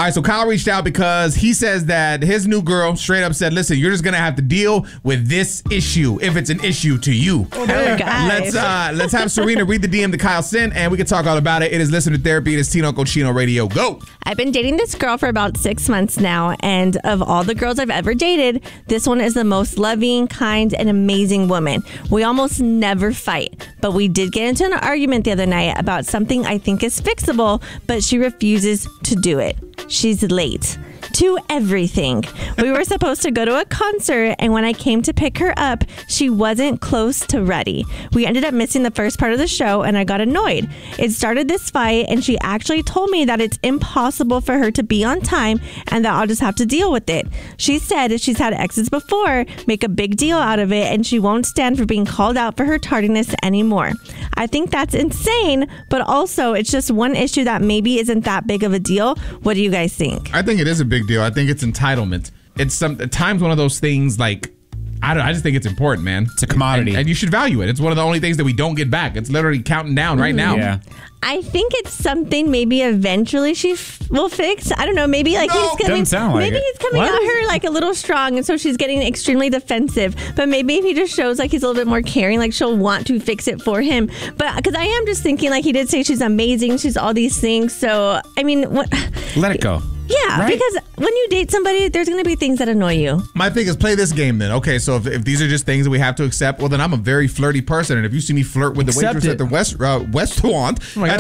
All right, so Kyle reached out because he says that his new girl straight up said, listen, you're just going to have to deal with this issue if it's an issue to you. Oh, guys. Let's have Serena read the DM that Kyle sent, and we can talk all about it. It is Listener Therapy. It is Tino Cochino Radio. Go. I've been dating this girl for about 6 months now, and of all the girls I've ever dated, this one is the most loving, kind, and amazing woman. We almost never fight, but we did get into an argument the other night about something I think is fixable, but she refuses to do it. She's late to everything. We were supposed to go to a concert, and when I came to pick her up, she wasn't close to ready. We ended up missing the first part of the show, and I got annoyed. It started this fight, and she actually told me that it's impossible for her to be on time and that I'll just have to deal with it. She said she's had exes before, make a big deal out of it, and she won't stand for being called out for her tardiness anymore. I think that's insane, but also it's just one issue that maybe isn't that big of a deal. What do you guys think? I think it is a big deal. I think it's entitlement. It's at times one of those things like, I just think it's important, man. It's a commodity. And you should value it. It's one of the only things that we don't get back. It's literally counting down right now. Yeah. I think it's something maybe eventually she will fix. I don't know. Maybe like he's coming. Sound like maybe it. he's coming at her like a little strong, and so she's getting extremely defensive. But maybe if he just shows like he's a little bit more caring, like she'll want to fix it for him. But because I am just thinking, like he did say she's amazing, she's all these things. So I mean, Let it go. Yeah, Right? because when you date somebody, there's going to be things that annoy you. My thing is play this game then. Okay, so if these are just things that we have to accept, well, then I'm a very flirty person. And if you see me flirt with the waitress at the restaurant,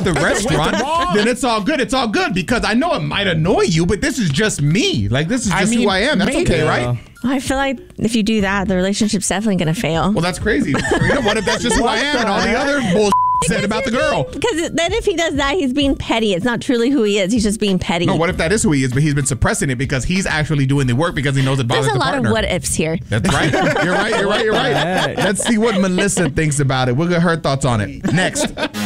then it's all good. It's all good because I know it might annoy you, but this is just me. Like, this is just who I am. That's okay, right? I feel like if you do that, the relationship's definitely going to fail. Well, that's crazy. Serena, what if that's just who I am and all the other bullshit said about the girl? Because then if he does that, he's being petty. It's not truly who he is. He's just being petty. No, what if that is who he is, but he's been suppressing it because he's actually doing the work because he knows it bothers the partner? There's a lot of what ifs here. That's right. You're right. Let's see what Melissa thinks about it. We'll get her thoughts on it next.